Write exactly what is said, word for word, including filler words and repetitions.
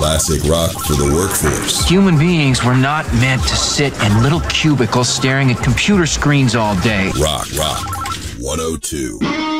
Classic rock for the workforce. Human beings were not meant to sit in little cubicles staring at computer screens all day. Rock, rock. one oh two.